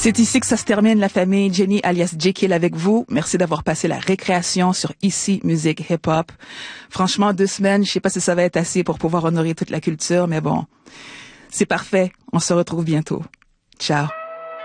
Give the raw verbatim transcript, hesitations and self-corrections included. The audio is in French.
C'est ici que ça se termine, la famille. Jenny alias Jekyll avec vous. Merci d'avoir passé la récréation sur Ici Musique Hip Hop. Franchement, deux semaines, je sais pas si ça va être assez pour pouvoir honorer toute la culture, mais bon, c'est parfait. On se retrouve bientôt. Ciao.